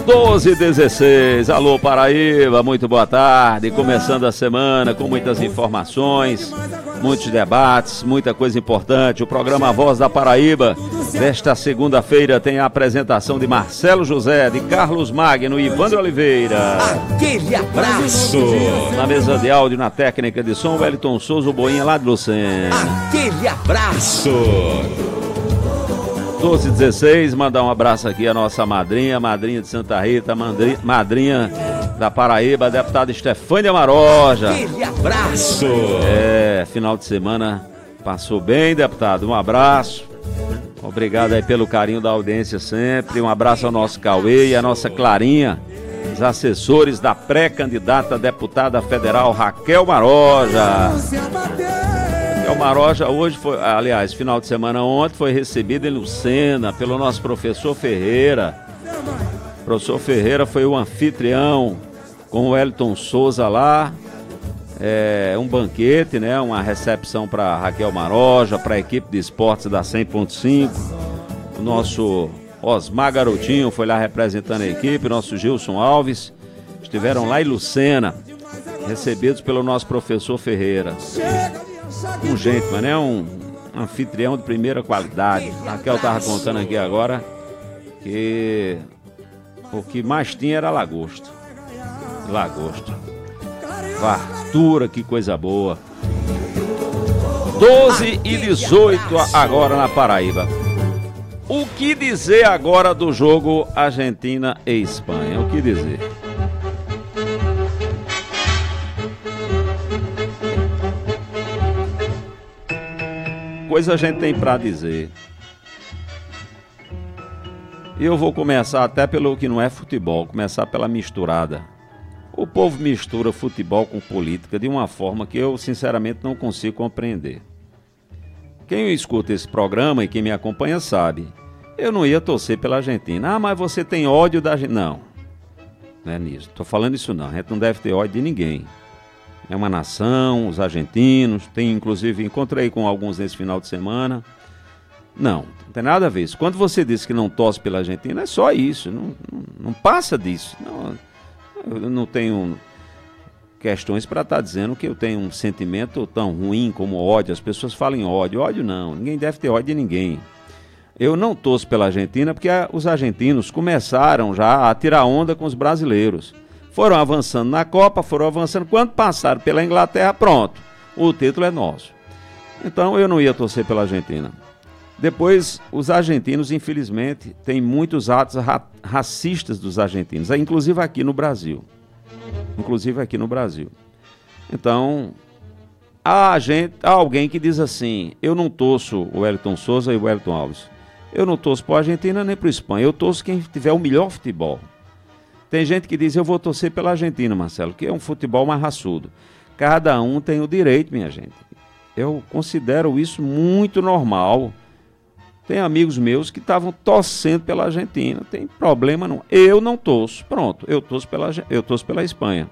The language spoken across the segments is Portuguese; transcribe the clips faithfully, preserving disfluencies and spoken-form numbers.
doze e dezesseis, alô Paraíba, muito boa tarde, começando a semana com muitas informações, muitos debates, muita coisa importante. O programa Voz da Paraíba desta segunda-feira tem a apresentação de Marcelo José, de Carlos Magno e Ivandro Oliveira. Aquele abraço! Na mesa de áudio, na técnica de som, Wellington Souza, o Boinha lá de Lucena. Aquele abraço! doze e dezesseis, mandar um abraço aqui à nossa madrinha, madrinha de Santa Rita, madrinha, madrinha da Paraíba, a deputada Estefânia Maroja. Aquele abraço! É, final de semana passou bem, deputado, um abraço. Obrigado aí pelo carinho da audiência sempre, um abraço ao nosso Cauê e à nossa Clarinha, os assessores da pré-candidata a deputada federal Raquel Maroja. Raquel Maroja hoje foi, aliás, final de semana ontem, foi recebida em Lucena pelo nosso professor Ferreira. O professor Ferreira foi o anfitrião com o Wellington Souza lá. É um banquete, né? Uma recepção para Raquel Maroja, para a equipe de esportes da cem ponto cinco. O nosso Osmar Garotinho foi lá representando a equipe, o nosso Gilson Alves. Estiveram lá em Lucena, recebidos pelo nosso professor Ferreira. Um gente, mas né? Um anfitrião de primeira qualidade. A Raquel estava contando aqui agora que o que mais tinha era lagosta. Lagosta. Fartura, que coisa boa. doze e dezoito agora na Paraíba. O que dizer agora do jogo Argentina e Espanha? O que dizer? Coisa a gente tem pra dizer. E eu vou começar até pelo que não é futebol, começar pela misturada. O povo mistura futebol com política de uma forma que eu sinceramente não consigo compreender. Quem escuta esse programa e quem me acompanha sabe, eu não ia torcer pela Argentina. Ah, mas você tem ódio da Argentina. Não, não é nisso, tô falando isso não, a gente não deve ter ódio de ninguém. É uma nação, os argentinos, tem inclusive, encontrei com alguns nesse final de semana. Não, não tem nada a ver isso. Quando você diz que não torce pela Argentina, é só isso, não, não, não passa disso. Não, eu não tenho questões para estar dizendo que eu tenho um sentimento tão ruim como ódio. As pessoas falam em ódio, ódio não, ninguém deve ter ódio de ninguém. Eu não torço pela Argentina porque os argentinos começaram já a tirar onda com os brasileiros. Foram avançando na Copa, foram avançando. Quando passaram pela Inglaterra, pronto, o título é nosso. Então eu não ia torcer pela Argentina. Depois, os argentinos, infelizmente, têm muitos atos ra- racistas dos argentinos, inclusive aqui no Brasil. Inclusive aqui no Brasil. Então, há, gente, há alguém que diz assim, eu não torço o Wellington Souza e o Wellington Alves. Eu não torço para a Argentina nem para a Espanha, eu torço quem tiver o melhor futebol. Tem gente que diz, eu vou torcer pela Argentina, Marcelo, que é um futebol mais raçudo. Cada um tem o direito, minha gente. Eu considero isso muito normal. Tem amigos meus que estavam torcendo pela Argentina, tem problema não. Eu não torço, pronto, eu torço pela, eu torço pela Espanha.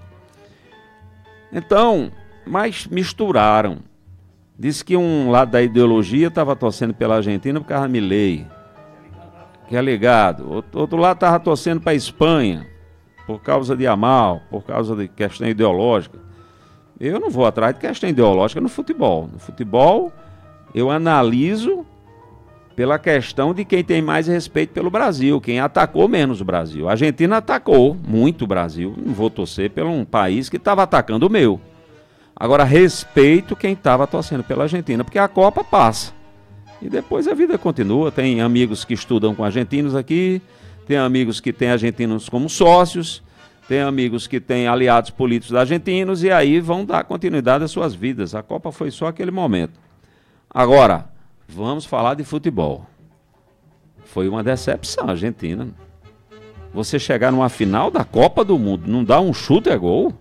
Então, mas misturaram. Diz que um lado da ideologia estava torcendo pela Argentina por causa de Milei, que é ligado. Outro, outro lado estava torcendo para a Espanha, por causa de Amal, por causa de questão ideológica. Eu não vou atrás de questão ideológica no futebol. No futebol, eu analiso pela questão de quem tem mais respeito pelo Brasil, quem atacou menos o Brasil. A Argentina atacou muito o Brasil, não vou torcer por um país que estava atacando o meu. Agora, respeito quem estava torcendo pela Argentina, porque a Copa passa. E depois a vida continua. Tem amigos que estudam com argentinos aqui, tem amigos que têm argentinos como sócios, tem amigos que têm aliados políticos argentinos, e aí vão dar continuidade às suas vidas. A Copa foi só aquele momento. Agora, vamos falar de futebol. Foi uma decepção a Argentina. Você chegar numa final da Copa do Mundo, não dar um chute a gol?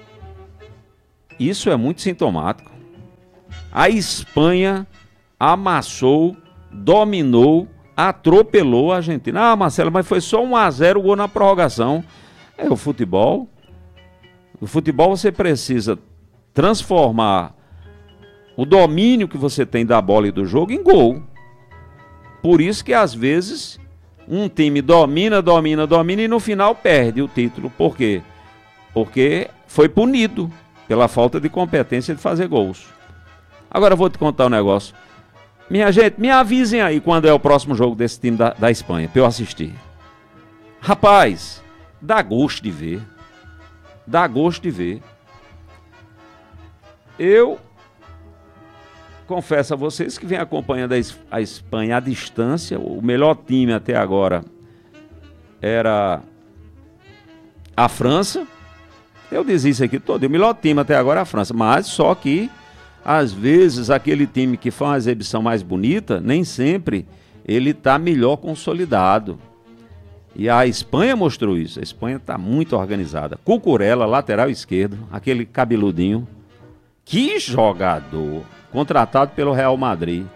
Isso é muito sintomático. A Espanha amassou, dominou, atropelou a Argentina. Ah, Marcelo, mas foi só um a zero o gol na prorrogação. É o futebol. No futebol você precisa transformar o domínio que você tem da bola e do jogo em gol. Por isso que às vezes Um time domina, domina, domina e no final perde o título. Por quê? Porque foi punido pela falta de competência de fazer gols. Agora eu vou te contar um negócio. Minha gente, me avisem aí quando é o próximo jogo desse time da, da Espanha, pra eu assistir. Rapaz, dá gosto de ver. Dá gosto de ver. Eu confesso a vocês que venho acompanhando a Espanha à distância. O melhor time até agora era a França. Eu dizia isso aqui todo. O melhor time até agora é a França. Mas só que, às vezes, aquele time que faz uma exibição mais bonita, nem sempre ele está melhor consolidado. E a Espanha mostrou isso. A Espanha está muito organizada. Cucurella, lateral esquerdo, aquele cabeludinho. Que jogador! Contratado pelo Real Madrid.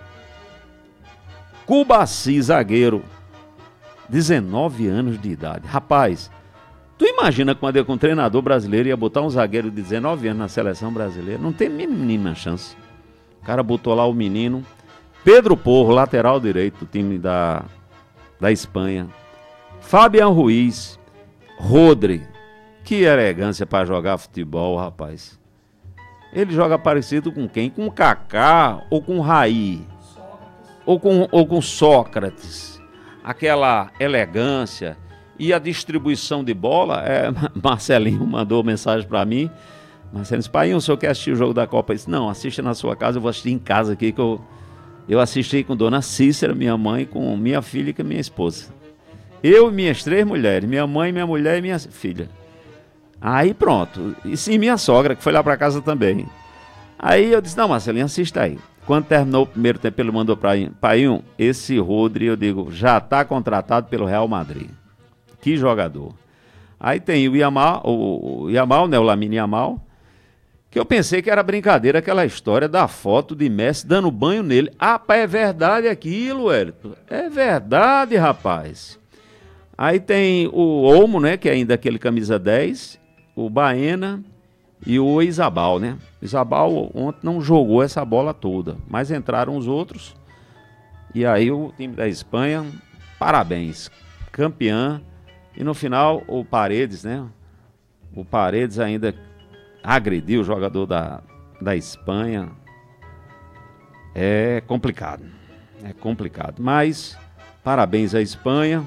Cubaci, zagueiro. dezenove anos de idade. Rapaz, tu imagina quando eu com um treinador brasileiro ia botar um zagueiro de dezenove anos na seleção brasileira? Não tem mínima chance. O cara botou lá o menino. Pedro Porro, lateral direito do time da, da Espanha. Fabián Ruiz. Rodri. Que elegância para jogar futebol, rapaz. Ele joga parecido com quem? Com o Kaká ou com o Raí? Ou com, ou com Sócrates. Aquela elegância e a distribuição de bola. É, Marcelinho mandou mensagem para mim. Marcelinho disse, pai, o senhor quer assistir o jogo da Copa? Eu disse, não, assiste na sua casa, eu vou assistir em casa aqui, que eu, eu assisti com dona Cícera, minha mãe, com minha filha e com minha esposa. Eu e minhas três mulheres, minha mãe, minha mulher e minha filha. Aí pronto, e sim minha sogra, que foi lá pra casa também. Aí eu disse, não, Marcelinho, assista aí. Quando terminou o primeiro tempo, ele mandou pra mim, Paiinho, esse Rodri, eu digo, já tá contratado pelo Real Madrid. Que jogador. Aí tem o Yamal, o, o Yamal, né, o Lamine Yamal, que eu pensei que era brincadeira aquela história da foto de Messi dando banho nele. Ah, pai, é verdade aquilo, Hélito. É verdade, rapaz. Aí tem o Olmo, né, que é ainda aquele camisa dez, o Baena e o Izabal, né? O Izabal ontem não jogou essa bola toda, mas entraram os outros. E aí o time da Espanha, parabéns, campeã. E no final o Paredes, né? O Paredes ainda agrediu o jogador da, da Espanha. É complicado, é complicado. Mas parabéns à Espanha.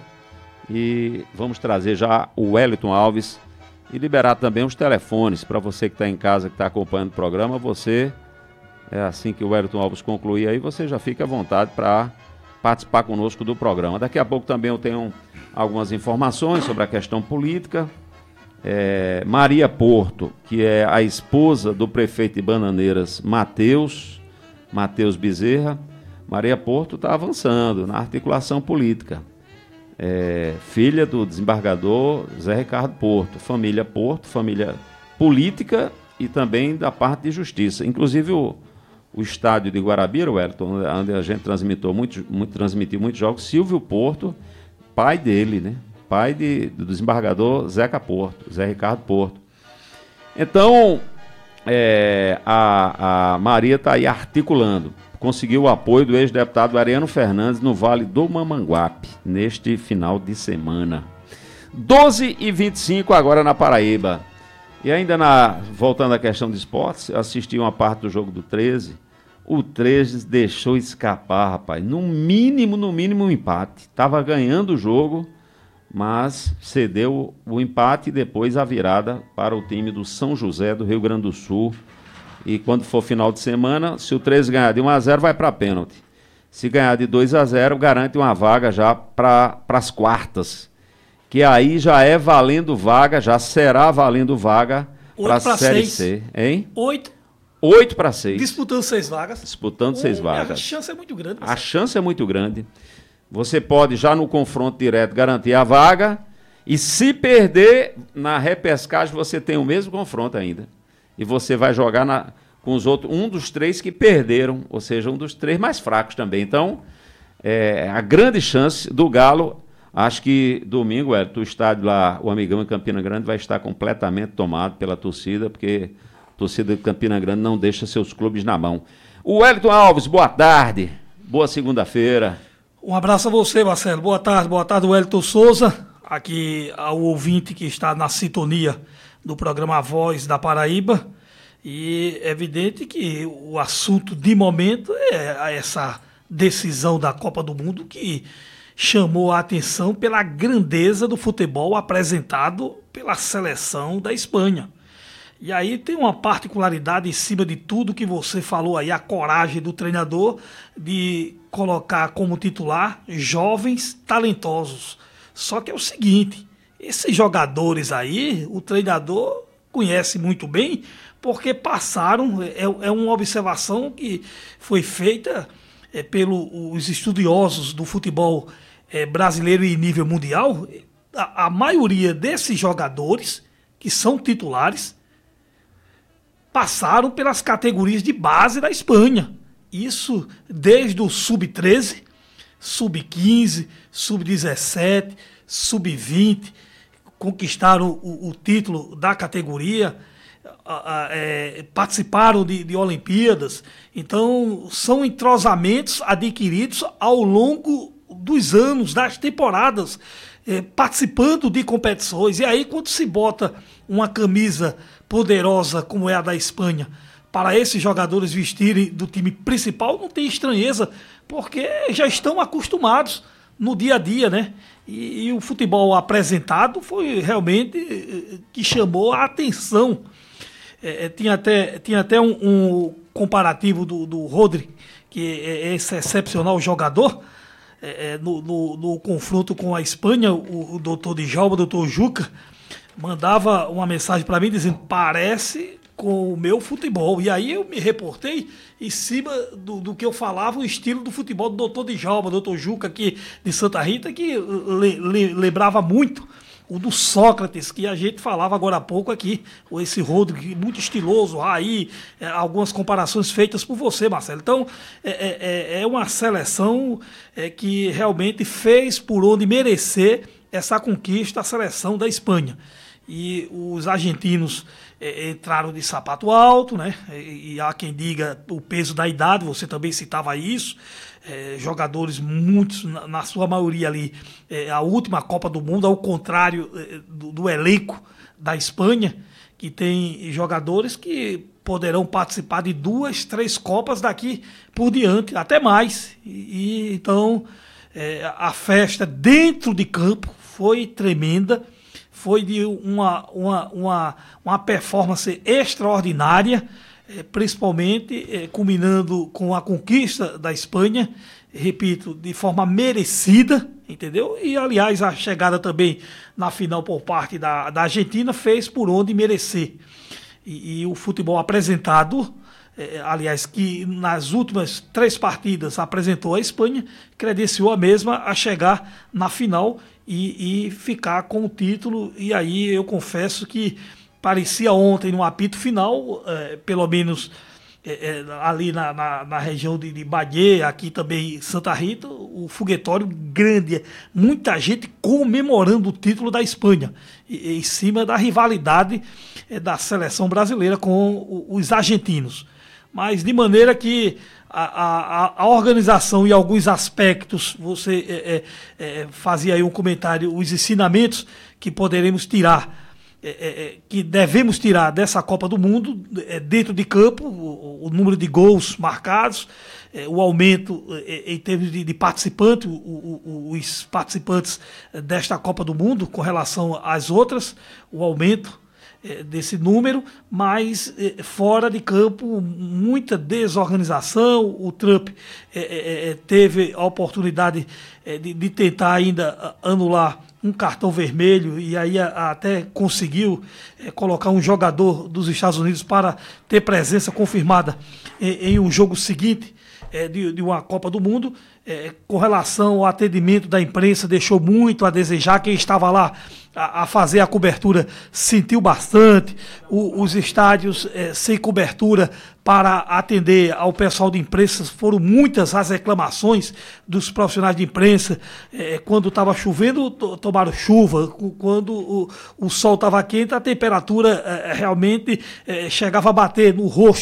E vamos trazer já o Wellington Alves e liberar também os telefones para você que está em casa, que está acompanhando o programa. Você, é assim que o Wellington Alves concluir aí, você já fica à vontade para participar conosco do programa. Daqui a pouco também eu tenho algumas informações sobre a questão política. É, Maria Porto, que é a esposa do prefeito de Bananeiras, Matheus, Matheus Bezerra. Maria Porto está avançando na articulação política. É, filha do desembargador Zé Ricardo Porto, família Porto, família política e também da parte de justiça. Inclusive o, o estádio de Guarabira, Wellington, onde a gente transmitiu muito, muito, transmitiu muitos jogos, Silvio Porto, pai dele, né? Pai de, do desembargador Zeca Porto, Zé Ricardo Porto. Então, é, a, a Maria está aí articulando. Conseguiu o apoio do ex-deputado Ariano Fernandes no Vale do Mamanguape, neste final de semana. doze e vinte e cinco agora na Paraíba. E ainda, na, voltando à questão de esportes, eu assisti uma parte do jogo do treze. O treze deixou escapar, rapaz. No mínimo, no mínimo um empate. Estava ganhando o jogo, mas cedeu o empate e depois a virada para o time do São José do Rio Grande do Sul. E quando for final de semana, se o treze ganhar de um a zero, vai para pênalti. Se ganhar de dois a zero, garante uma vaga já para as quartas. Que aí já é valendo vaga, já será valendo vaga para a Série C. Hein? Oito. Oito para seis. Disputando seis vagas. Disputando seis Oh, vagas. A chance é muito grande. A chance é muito grande. Você pode, já no confronto direto, garantir a vaga. E se perder, na repescagem, você tem o mesmo confronto ainda. E você vai jogar na, com os outros, um dos três que perderam, ou seja, um dos três mais fracos também. Então, é, a grande chance do Galo, acho que domingo, é, o estádio lá, o Amigão em Campina Grande, vai estar completamente tomado pela torcida, porque a torcida de Campina Grande não deixa seus clubes na mão. O Wellington Alves, boa tarde, boa segunda-feira. Um abraço a você, Marcelo. Boa tarde, boa tarde, Wellington Souza. Aqui ao ouvinte que está na sintonia do programa A Voz da Paraíba. E é evidente que o assunto de momento é essa decisão da Copa do Mundo que chamou a atenção pela grandeza do futebol apresentado pela seleção da Espanha. E aí tem uma particularidade em cima de tudo que você falou aí, a coragem do treinador de colocar como titular jovens talentosos. Só que é o seguinte, esses jogadores aí, o treinador conhece muito bem, porque passaram, é, é uma observação que foi feita é, pelos estudiosos do futebol é, brasileiro e nível mundial. A, a maioria desses jogadores, que são titulares, passaram pelas categorias de base da Espanha. Isso desde o sub treze, sub quinze, sub dezessete, sub vinte, conquistaram o, o título da categoria, a, a, é, participaram de, de Olimpíadas. Então, são entrosamentos adquiridos ao longo dos anos, das temporadas, é, participando de competições. E aí, quando se bota uma camisa poderosa como é a da Espanha, para esses jogadores vestirem do time principal, não tem estranheza, porque já estão acostumados no dia a dia, né? E, e o futebol apresentado foi realmente que chamou a atenção. É, tinha até, tinha até um, um comparativo do, do Rodri, que é esse excepcional jogador, é, no, no, no confronto com a Espanha, o, o doutor Djalma, o doutor Juca, mandava uma mensagem para mim dizendo: parece com o meu futebol. E aí eu me reportei em cima do, do que eu falava, o estilo do futebol do doutor Djalma, doutor Juca aqui de Santa Rita, que le, le, lembrava muito o do Sócrates, que a gente falava agora há pouco aqui, ou esse Rodrigo muito estiloso, aí é, algumas comparações feitas por você, Marcelo. Então é, é, é uma seleção é, que realmente fez por onde merecer essa conquista, a seleção da Espanha. E os argentinos é, entraram de sapato alto, né? E, e há quem diga o peso da idade, você também citava isso. É, jogadores, muitos, na, na sua maioria ali, é, a última Copa do Mundo, ao contrário é, do, do elenco da Espanha, que tem jogadores que poderão participar de duas, três Copas daqui por diante, até mais. E, e então é, a festa dentro de campo foi tremenda. Foi de uma, uma, uma, uma performance extraordinária, eh, principalmente eh, culminando com a conquista da Espanha, repito, de forma merecida, entendeu? E, aliás, a chegada também na final por parte da, da Argentina fez por onde merecer. E, e o futebol apresentado, eh, aliás, que nas últimas três partidas apresentou a Espanha, credenciou a mesma a chegar na final E, e ficar com o título. E aí eu confesso que parecia ontem no apito final, é, pelo menos é, é, ali na, na, na região de, de Bahia, aqui também Santa Rita, o foguetório grande, muita gente comemorando o título da Espanha, e, em cima da rivalidade é, da seleção brasileira com os argentinos. Mas de maneira que A, a, a organização e alguns aspectos, você é, é, é, fazia aí um comentário, os ensinamentos que poderemos tirar, é, é, que devemos tirar dessa Copa do Mundo, é, dentro de campo, o, o número de gols marcados, é, o aumento é, em termos de, de participantes, o, o, os participantes desta Copa do Mundo com relação às outras, o aumento desse número, mas fora de campo muita desorganização. O Trump é, é, teve a oportunidade é, de, de tentar ainda anular um cartão vermelho, e aí a, até conseguiu é, colocar um jogador dos Estados Unidos para ter presença confirmada em, em um jogo seguinte é, de, de uma Copa do Mundo. É, com relação ao atendimento da imprensa, deixou muito a desejar. Quem estava lá a, a fazer a cobertura sentiu bastante. O, os estádios é, sem cobertura para atender ao pessoal de imprensa, foram muitas as reclamações dos profissionais de imprensa. É, quando estava chovendo, tomaram chuva. Quando o, o sol estava quente, a temperatura é, realmente é, chegava a bater no rosto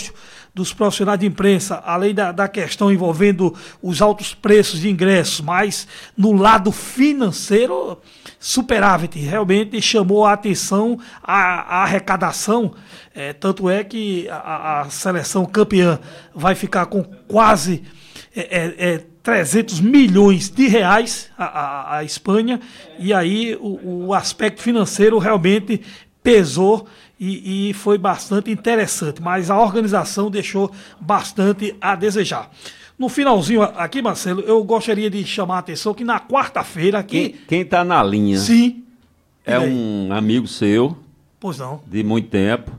dos profissionais de imprensa, além da, da questão envolvendo os altos preços de ingressos, mas no lado financeiro, superávit, realmente chamou a atenção a, a arrecadação, é, tanto é que a, a seleção campeã vai ficar com quase é, é, é, trezentos milhões de reais, a, a, a Espanha, e aí o, o aspecto financeiro realmente pesou e, e foi bastante interessante, mas a organização deixou bastante a desejar. No finalzinho aqui, Marcelo, eu gostaria de chamar a atenção que na quarta-feira aqui... Quem está na linha sim, é um amigo seu, pois não, de muito tempo,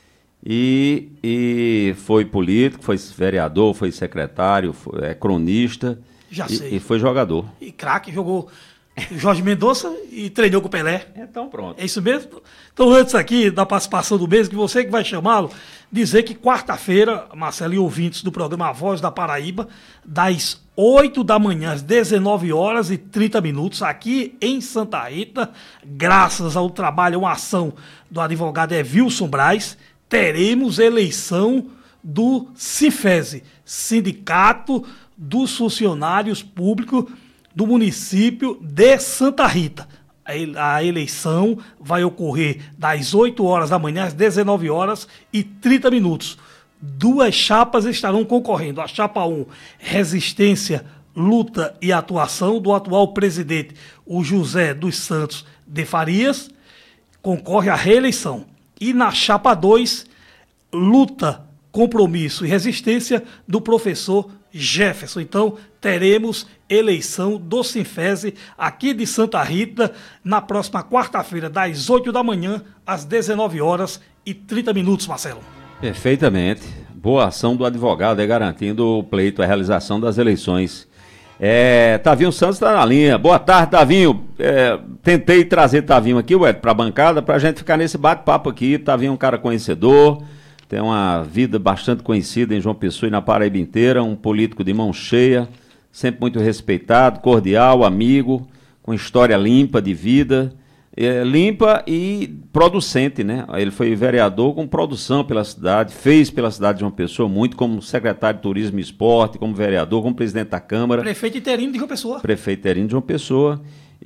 e, e foi político, foi vereador, foi secretário, foi, é cronista, já e, sei. e foi jogador. E craque, jogou Jorge Mendonça e treinou com o Pelé. Então pronto. É isso mesmo? Então, antes aqui da participação do mês, que você que vai chamá-lo, dizer que quarta-feira, Marcelo e ouvintes do programa A Voz da Paraíba, das oito da manhã às dezenove horas e trinta minutos, aqui em Santa Rita, graças ao trabalho, uma ação do advogado Evilson Braz, teremos eleição do Sinfese, Sindicato dos Funcionários Públicos do município de Santa Rita. A eleição vai ocorrer das oito horas da manhã às dezenove horas e trinta minutos. Duas chapas estarão concorrendo. A chapa um, Resistência, Luta e Atuação, do atual presidente, o José dos Santos de Farias, concorre à reeleição. E na chapa dois, Luta, Compromisso e Resistência, do professor Jefferson. Então, teremos eleição do Sinfese aqui de Santa Rita na próxima quarta-feira, das oito da manhã às dezenove horas e trinta minutos, Marcelo. Perfeitamente. Boa ação do advogado, é garantindo o pleito, a realização das eleições. É, Tavinho Santos está na linha. Boa tarde, Tavinho. É, tentei trazer Tavinho aqui, ué, para a bancada, para a gente ficar nesse bate-papo aqui. Tavinho é um cara conhecedor, tem uma vida bastante conhecida em João Pessoa e na Paraíba inteira, um político de mão cheia, sempre muito respeitado, cordial, amigo, com história limpa de vida, é, limpa e producente, né? Ele foi vereador com produção pela cidade, fez pela cidade de João Pessoa muito, como secretário de Turismo e Esporte, como vereador, como presidente da Câmara. Prefeito interino de João Pessoa. Prefeito interino de João Pessoa.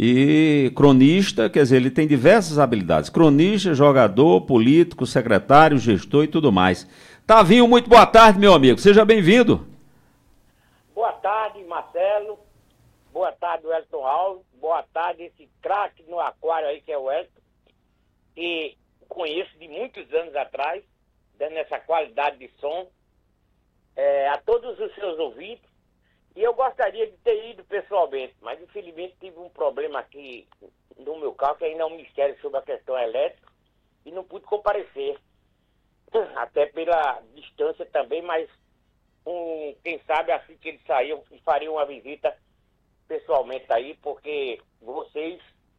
E cronista, quer dizer, ele tem diversas habilidades. Cronista, jogador, político, secretário, gestor e tudo mais. Tavinho, muito boa tarde, meu amigo. Seja bem-vindo. Boa tarde, Marcelo. Boa tarde, Wellington Alves. Boa tarde, esse craque no aquário aí que é o Wellington, que conheço de muitos anos atrás, dando essa qualidade de som, é, a todos os seus ouvintes. E eu gostaria de ter ido pessoalmente, mas infelizmente tive um problema aqui no meu carro, que ainda é um mistério sobre a questão elétrica, e não pude comparecer, até pela distância também, mas um, quem sabe assim que eles saíam, fariam uma visita pessoalmente aí, porque vocês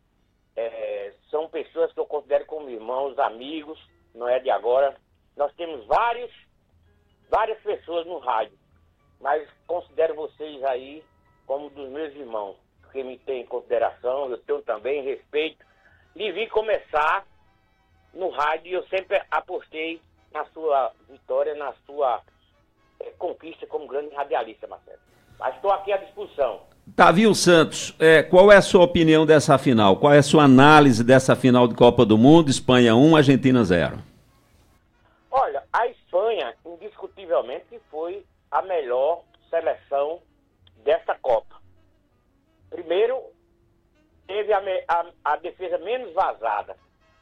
é, são pessoas que eu considero como irmãos, amigos, não é de agora. Nós temos vários, várias pessoas no rádio, mas considero vocês aí como dos meus irmãos, porque me tem em consideração, eu tenho também respeito. E vi começar no rádio e eu sempre apostei na sua vitória, na sua é, conquista como grande radialista, Marcelo. Mas estou aqui à disposição. Tavinho Santos, é, qual é a sua opinião dessa final? Qual é a sua análise dessa final de Copa do Mundo? Espanha um, Argentina zero. Olha, a Espanha, indiscutivelmente, foi a melhor seleção desta Copa. Primeiro, teve a, a, a defesa menos vazada.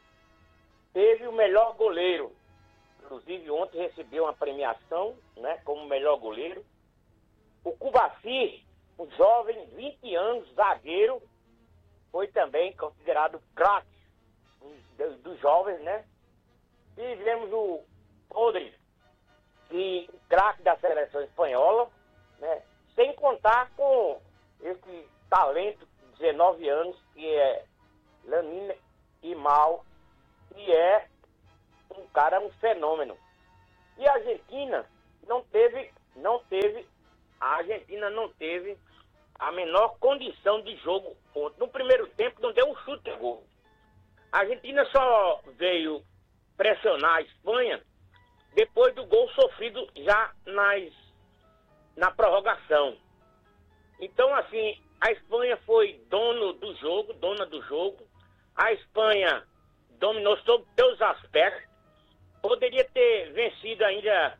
Teve o melhor goleiro. Inclusive, ontem recebeu uma premiação, né, como melhor goleiro. O Cubarsí, um jovem, vinte anos, zagueiro, foi também considerado craque dos, dos jovens, né? Tivemos o Rodri, que craque da seleção espanhola, né? Sem contar com esse talento de dezenove anos, que é Lamine Yamal, que é um cara, um fenômeno. E a Argentina não teve, não teve, a Argentina não teve a menor condição de jogo ontem. No primeiro tempo não deu um chute a gol. A Argentina só veio pressionar a Espanha depois do gol sofrido já nas, na prorrogação. Então, assim, a Espanha foi dono do jogo, dona do jogo. A Espanha dominou sobre todos os aspectos. Poderia ter vencido ainda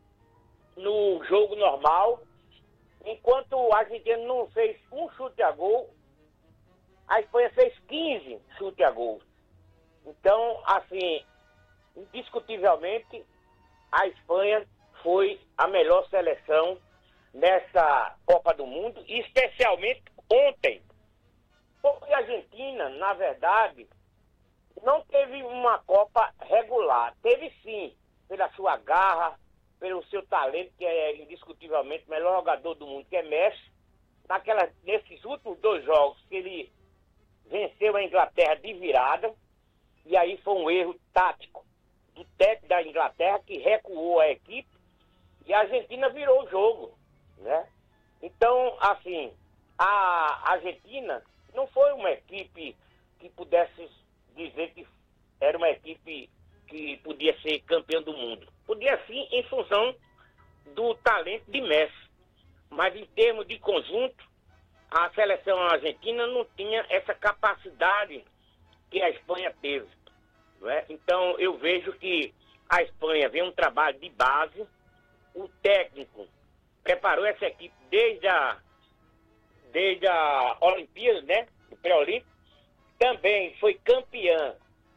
no jogo normal. Enquanto a Argentina não fez um chute a gol, a Espanha fez quinze chutes a gol. Então, assim, indiscutivelmente, a Espanha foi a melhor seleção nessa Copa do Mundo, e especialmente ontem. Porque a Argentina, na verdade, não teve uma Copa regular. Teve sim, pela sua garra, pelo seu talento, que é indiscutivelmente o melhor jogador do mundo, que é Messi. Naquela, nesses últimos dois jogos que ele venceu a Inglaterra de virada, e aí foi um erro tático do técnico da Inglaterra, que recuou a equipe, e a Argentina virou o jogo, né? Então, assim, a Argentina não foi uma equipe que pudesse dizer que era uma equipe que podia ser campeã do mundo. Podia sim, em função do talento de Messi. Mas em termos de conjunto, a seleção argentina não tinha essa capacidade que a Espanha teve, não é? Então eu vejo que a Espanha vem um trabalho de base. O técnico preparou essa equipe desde a, desde a Olimpíada, né? O pré-olímpico. Também foi campeã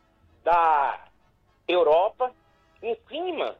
da Europa, em cima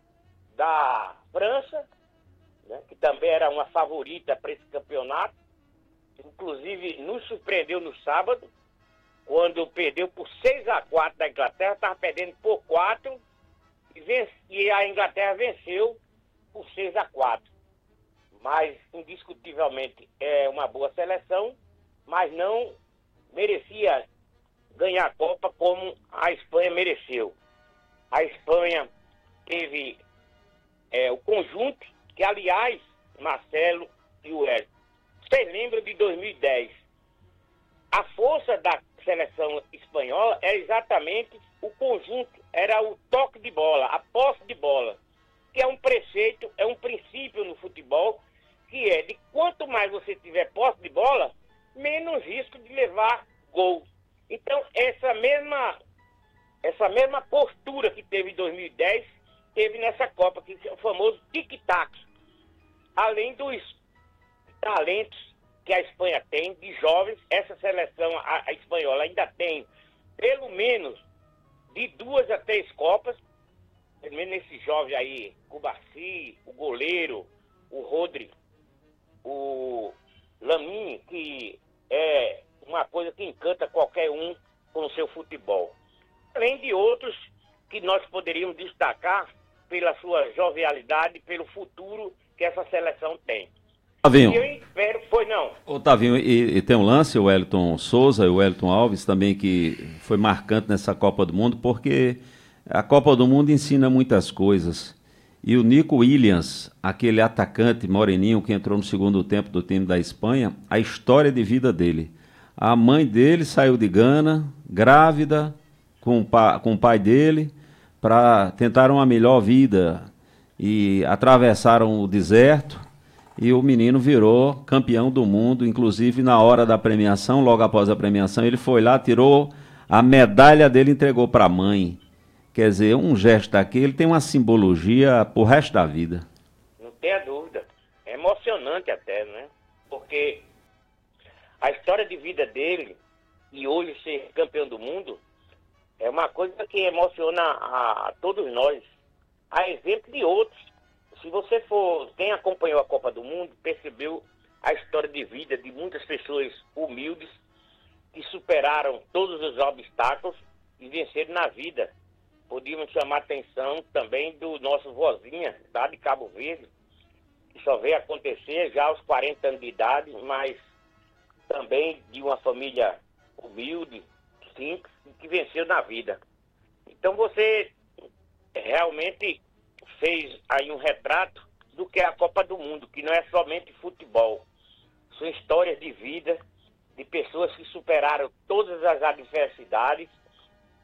da França, né? Que também era uma favorita para esse campeonato. Inclusive nos surpreendeu no sábado, quando perdeu por seis a quatro da Inglaterra, estava perdendo por quatro, e, vence, e a Inglaterra venceu por seis a quatro. Mas, indiscutivelmente, é uma boa seleção, mas não merecia ganhar a Copa como a Espanha mereceu. A Espanha teve é, o conjunto, que, aliás, Marcelo e o Hélio, vocês lembram de dois mil e dez? A força da seleção espanhola era exatamente o conjunto, era o toque de bola, a posse de bola, que é um preceito, é um princípio no futebol, que é de quanto mais você tiver posse de bola, menos risco de levar gol. Então, essa mesma, essa mesma postura que teve em dois mil e dez, teve nessa Copa, que é o famoso tic-tac. Além dos talentos que a Espanha tem, de jovens, essa seleção a, a espanhola ainda tem pelo menos de duas a três Copas, pelo menos nesses jovens aí, Cubarsí, o goleiro, o Rodri, o Lamine, que é uma coisa que encanta qualquer um com o seu futebol. Além de outros que nós poderíamos destacar pela sua jovialidade, pelo futuro que essa seleção tem. Otavinho. E eu espero, foi não. Otavinho, e, e tem um lance, o Wellington Souza e o Wellington Alves também, que foi marcante nessa Copa do Mundo, porque a Copa do Mundo ensina muitas coisas. E o Nico Williams, aquele atacante moreninho que entrou no segundo tempo do time da Espanha, a história de vida dele. A mãe dele saiu de Gana, grávida, com o, pa, com o pai dele, para tentar uma melhor vida. E atravessaram o deserto e o menino virou campeão do mundo. Inclusive, na hora da premiação, logo após a premiação, ele foi lá, tirou a medalha dele e entregou para a mãe. Quer dizer, um gesto daquele tem uma simbologia pro resto da vida. Não tenha dúvida. É emocionante até, né? Porque a história de vida dele, e hoje ser campeão do mundo, é uma coisa que emociona a, a todos nós. A exemplo de outros. Se você for, quem acompanhou a Copa do Mundo, percebeu a história de vida de muitas pessoas humildes que superaram todos os obstáculos e venceram na vida. Podíamos chamar a atenção também do nosso vozinha, lá de Cabo Verde, que só veio acontecer já aos quarenta anos de idade, mas também de uma família humilde, simples, que venceu na vida. Então você realmente fez aí um retrato do que é a Copa do Mundo, que não é somente futebol. São histórias de vida, de pessoas que superaram todas as adversidades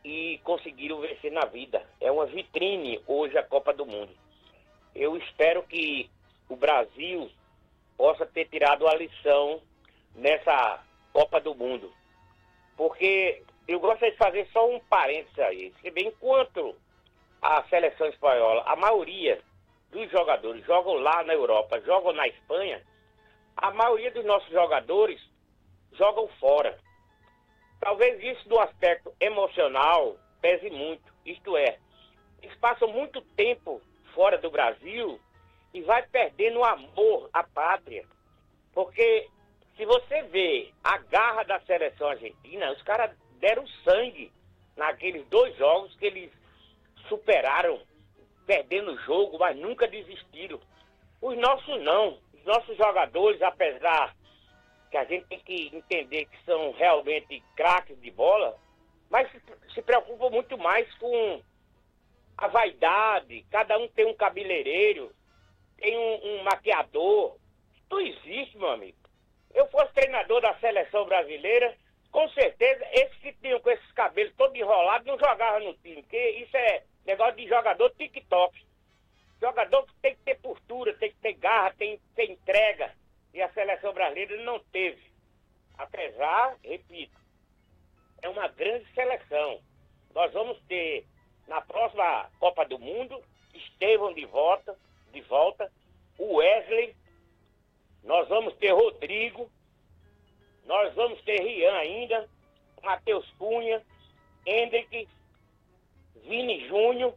e conseguiram vencer na vida. É uma vitrine hoje a Copa do Mundo. Eu espero que o Brasil possa ter tirado a lição nessa Copa do Mundo. Porque eu gostaria de fazer só um parênteses aí. Se bem, enquanto a seleção espanhola, a maioria dos jogadores jogam lá na Europa, jogam na Espanha, a maioria dos nossos jogadores jogam fora. Talvez isso do aspecto emocional pese muito. Isto é, eles passam muito tempo fora do Brasil e vai perdendo o amor à pátria. Porque se você vê a garra da seleção argentina, os caras deram sangue naqueles dois jogos que eles superaram, perdendo o jogo, mas nunca desistiram. Os nossos não. Os nossos jogadores, apesar que a gente tem que entender que são realmente craques de bola, mas se, se preocupam muito mais com a vaidade. Cada um tem um cabeleireiro, tem um, um maquiador. Isso existe, meu amigo. Eu fosse treinador da seleção brasileira, com certeza, esses que tinham com esses cabelos todos enrolados não jogavam no time, porque isso é negócio de jogador TikTok. Jogador que tem que ter postura, tem que ter garra, tem que ter entrega. E a seleção brasileira não teve. Apesar, repito, é uma grande seleção. Nós vamos ter, na próxima Copa do Mundo, Estevão de volta, de volta, o Wesley, nós vamos ter Rodrigo, nós vamos ter Rian ainda, Matheus Cunha, Hendrick, Vini Júnior.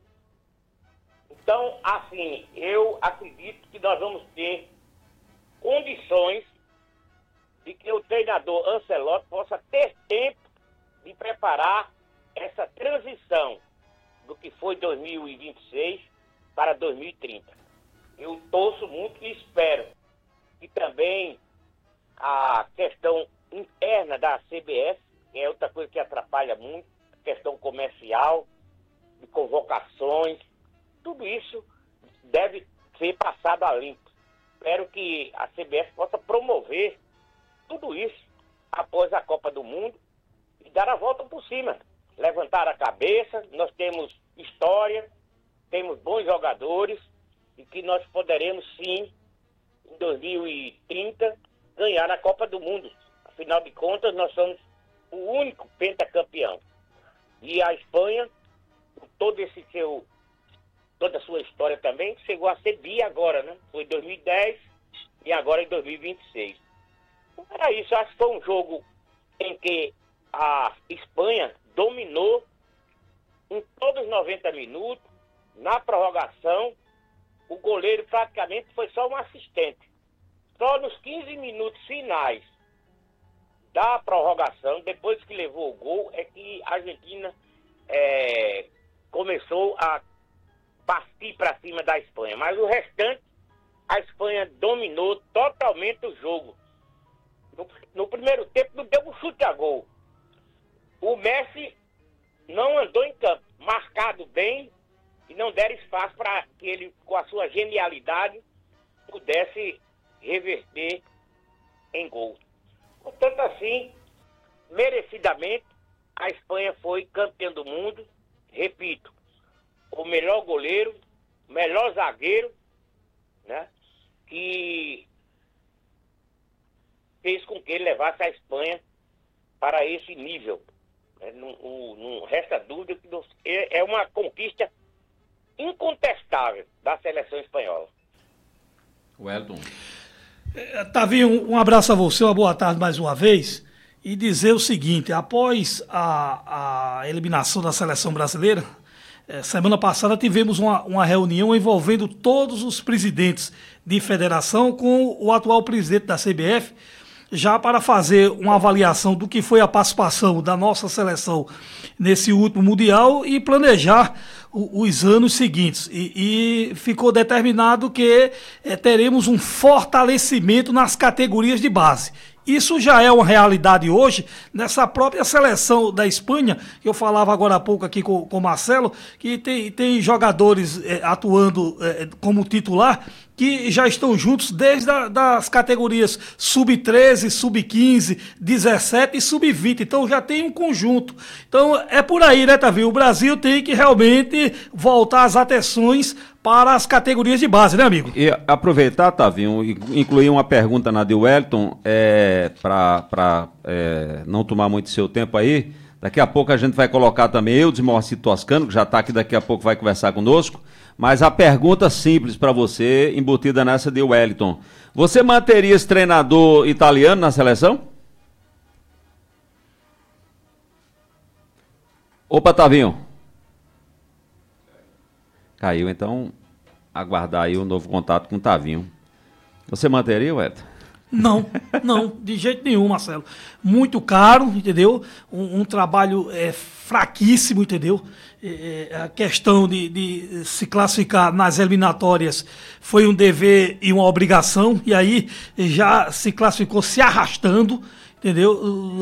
Então, assim, eu acredito que nós vamos ter condições de que o treinador Ancelotti possa ter tempo de preparar essa transição do que foi dois mil e vinte e seis para dois mil e trinta. Eu torço muito e espero que também a questão interna da C B F, que é outra coisa que atrapalha muito, a questão comercial, de convocações, tudo isso deve ser passado a limpo. Espero que a C B F possa promover tudo isso após a Copa do Mundo e dar a volta por cima. Levantar a cabeça, nós temos história, temos bons jogadores e que nós poderemos sim, em dois mil e trinta, ganhar a Copa do Mundo. Afinal de contas, nós somos o único pentacampeão. E a Espanha, com todo esse seu... toda a sua história também, chegou a ser bi agora, né? Foi em dois mil e dez e agora em dois mil e vinte e seis. Então, era isso, acho que foi um jogo em que a Espanha dominou em todos os noventa minutos, na prorrogação, o goleiro praticamente foi só um assistente. Só nos quinze minutos finais da prorrogação, depois que levou o gol, é que a Argentina é, começou a partir para cima da Espanha, mas o restante, a Espanha dominou totalmente o jogo. No, no primeiro tempo não deu um chute a gol. O Messi não andou em campo, marcado bem, e não deram espaço para que ele, com a sua genialidade, pudesse reverter em gol. Portanto, assim, merecidamente, a Espanha foi campeã do mundo, repito, o melhor goleiro, melhor zagueiro, né, que fez com que ele levasse a Espanha para esse nível. Né? Não, não resta dúvida que é uma conquista incontestável da seleção espanhola. Wellington. Tavinho, um abraço a você, uma boa tarde mais uma vez, e dizer o seguinte: após a, a eliminação da seleção brasileira, semana passada tivemos uma, uma reunião envolvendo todos os presidentes de federação com o atual presidente da C B F, já para fazer uma avaliação do que foi a participação da nossa seleção nesse último Mundial e planejar o, os anos seguintes. E, e ficou determinado que é, teremos um fortalecimento nas categorias de base. Isso já é uma realidade hoje, nessa própria seleção da Espanha, que eu falava agora há pouco aqui com, com o Marcelo, que tem, tem jogadores é, atuando é, como titular, que já estão juntos desde a, das categorias sub treze, sub quinze, dezessete e sub vinte. Então já tem um conjunto. Então é por aí, né, Tavinho? O Brasil tem que realmente voltar as atenções para as categorias de base, né, amigo? E aproveitar, Tavinho, incluir uma pergunta na de Wellington, é, para é, não tomar muito seu tempo aí. Daqui a pouco a gente vai colocar também eu, de Moacir Toscano, que já está aqui, daqui a pouco vai conversar conosco. Mas a pergunta simples para você, embutida nessa de Wellington. Você manteria esse treinador italiano na seleção? Opa, Tavinho. Caiu, então aguardar aí o novo contato com o Tavinho. Você manteria, Wellington? Não, não, de jeito nenhum, Marcelo. Muito caro, entendeu? Um, um trabalho é, fraquíssimo, entendeu? É, a questão de, de se classificar nas eliminatórias foi um dever e uma obrigação, e aí já se classificou se arrastando, entendeu?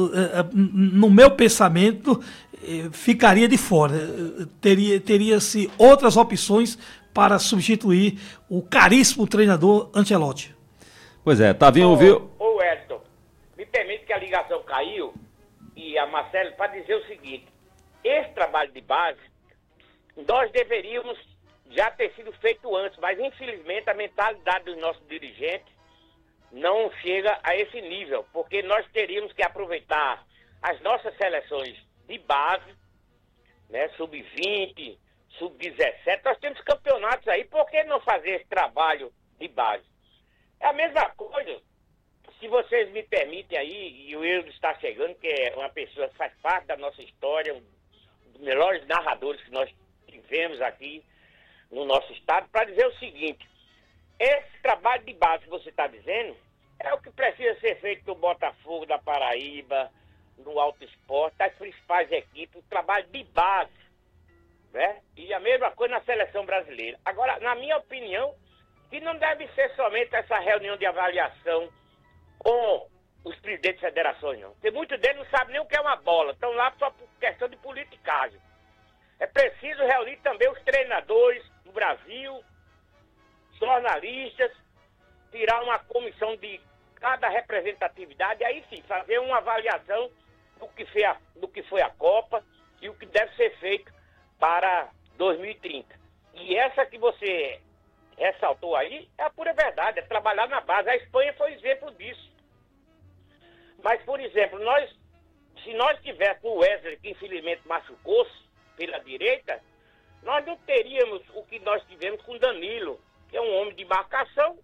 No meu pensamento, ficaria de fora. Teria, teria-se outras opções para substituir o caríssimo treinador Ancelotti. Pois é, Tavinho ouviu... Ô, ô Edson, me permite que a ligação caiu, e a Marcelo, para dizer o seguinte, esse trabalho de base, nós deveríamos já ter sido feito antes, mas infelizmente a mentalidade dos nossos dirigentes não chega a esse nível, porque nós teríamos que aproveitar as nossas seleções de base, né, sub vinte, sub dezessete, nós temos campeonatos aí, por que não fazer esse trabalho de base? É a mesma coisa, se vocês me permitem aí, e o Eudo está chegando, que é uma pessoa que faz parte da nossa história, um dos melhores narradores que nós tivemos aqui no nosso estado, para dizer o seguinte, esse trabalho de base que você está dizendo, é o que precisa ser feito no Botafogo da Paraíba, no Alto Esporte, das principais equipes, o trabalho de base, né? E a mesma coisa na seleção brasileira. Agora, na minha opinião, que não deve ser somente essa reunião de avaliação com os presidentes de federações, não. Porque muitos deles não sabem nem o que é uma bola, estão lá só por questão de politicagem. É preciso reunir também os treinadores do Brasil, jornalistas, tirar uma comissão de cada representatividade, e aí sim, fazer uma avaliação do que foi a, do que foi a Copa e o que deve ser feito para dois mil e trinta. E essa que você ressaltou aí é a pura verdade, é trabalhar na base. A Espanha foi exemplo disso. Mas, por exemplo, nós, se nós tivéssemos o Wesley, que infelizmente machucou-se pela direita, nós não teríamos o que nós tivemos com Danilo, que é um homem de marcação,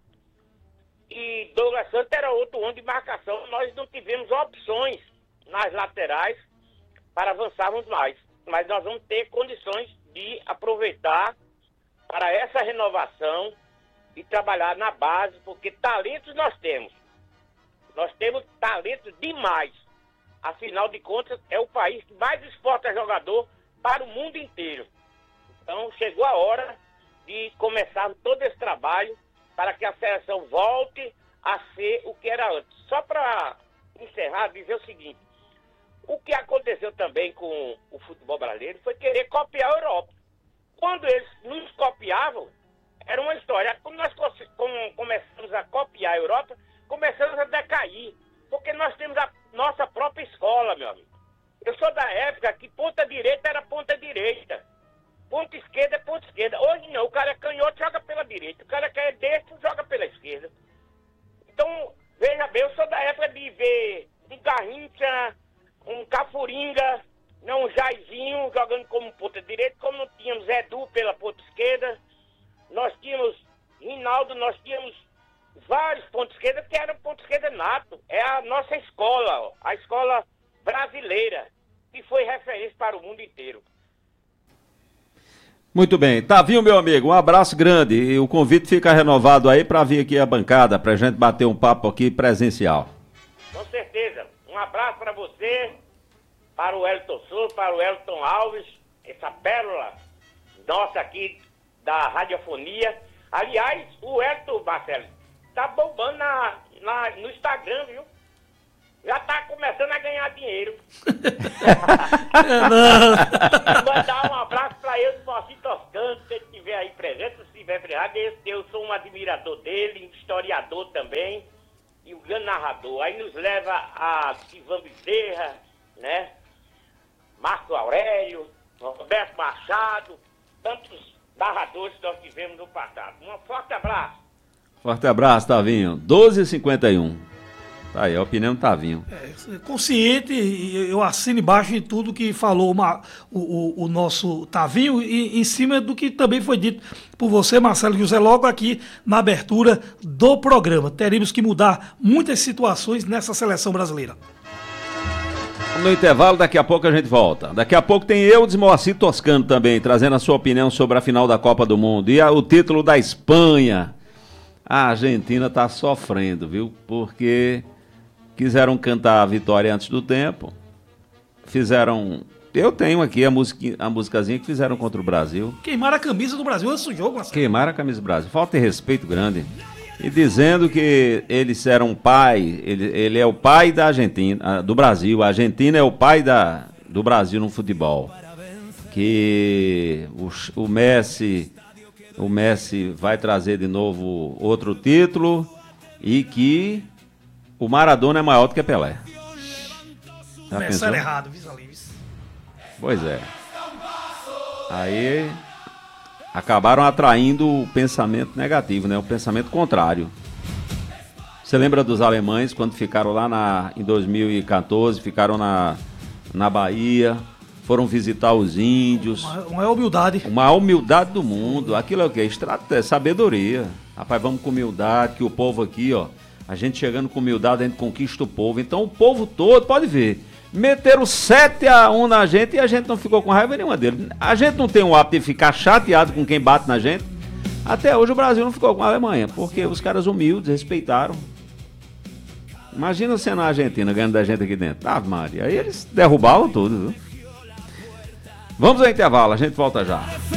e Douglas Santos era outro homem de marcação. Nós não tivemos opções nas laterais para avançarmos mais. Mas nós vamos ter condições de aproveitar para essa renovação e trabalhar na base, porque talentos nós temos. Nós temos talentos demais. Afinal de contas, é o país que mais exporta jogador para o mundo inteiro. Então, chegou a hora de começar todo esse trabalho para que a seleção volte a ser o que era antes. Só para encerrar, dizer o seguinte, o que aconteceu também com o futebol brasileiro foi querer copiar a Europa. Quando eles nos copiavam, era uma história. Quando nós começamos a copiar a Europa, começamos a decair, porque nós temos a nossa própria escola, meu amigo. Eu sou da época que ponta direita era ponta direita, ponta esquerda é ponta esquerda. Hoje não, o cara é canhoto, joga pela direita, o cara que é destro, joga pela esquerda. Então, veja bem, eu sou da época de ver um Garrincha, um Cafuringa, não, um Jairzinho jogando como ponta direita, como não tínhamos Edu pela ponta esquerda, nós tínhamos Rinaldo, nós tínhamos vários pontos esquerda que eram ponto esquerda nato. É a nossa escola, ó, a escola brasileira, que foi referência para o mundo inteiro. Muito bem. Tavinho, meu amigo, um abraço grande. E o convite fica renovado aí para vir aqui à bancada, para a gente bater um papo aqui presencial. Com certeza. Um abraço para você, para o Elton Souza, para o Elton Alves, essa pérola nossa aqui da radiofonia. Aliás, o Elton, Marcelo, tá bombando na, na, no Instagram, viu? já tá começando a ganhar dinheiro. Não. Mandar um abraço pra ele, do Moacir Toscano, se ele estiver aí presente, se estiver presente, eu sou um admirador dele, um historiador também, e um grande narrador. Aí nos leva a Ivan Bezerra, né? Marco Aurélio, Roberto Machado, tantos narradores que nós tivemos no passado. Um forte abraço. Forte abraço, Tavinho. doze e cinquenta e um. Tá aí, a opinião do Tavinho. É, consciente, e eu assino embaixo de tudo que falou uma, o, o, o nosso Tavinho, e em cima do que também foi dito por você, Marcelo José, logo aqui na abertura do programa. Teremos que mudar muitas situações nessa seleção brasileira. No intervalo, daqui a pouco a gente volta. Daqui a pouco tem eu, Moacir Toscano também, trazendo a sua opinião sobre a final da Copa do Mundo e a, o título da Espanha. A Argentina tá sofrendo, viu? Porque quiseram cantar a vitória antes do tempo. Fizeram... Eu tenho aqui a, musica, a musicazinha que fizeram contra o Brasil. Queimaram a camisa do Brasil antes do jogo, Marcelo. Queimaram a camisa do Brasil. Falta de respeito grande. E dizendo que eles eram pai, ele, ele é o pai da Argentina, do Brasil. A Argentina é o pai da, do Brasil no futebol. Que o, o Messi, o Messi vai trazer de novo outro título e que o Maradona é maior do que Pelé. Já Começaram pensou? errado, Visalives. Pois é. Aí acabaram atraindo o pensamento negativo, né? O pensamento contrário. Você lembra dos alemães quando ficaram lá na, em dois mil e quatorze, ficaram na, na Bahia, foram visitar os índios. Uma, uma humildade. Uma humildade do mundo. Aquilo é o quê? Estratégia, sabedoria. Rapaz, vamos com humildade, que o povo aqui, ó, a gente chegando com humildade, a gente conquista o povo. Então o povo todo, pode ver, meteram sete a um na gente e a gente não ficou com raiva nenhuma dele. A gente não tem o hábito de ficar chateado com quem bate na gente. Até hoje o Brasil não ficou com a Alemanha, porque os caras humildes respeitaram. Imagina sendo a Argentina ganhando da gente aqui dentro. Ah, Maria, aí eles derrubavam tudo, viu? Vamos ao intervalo, a gente volta já.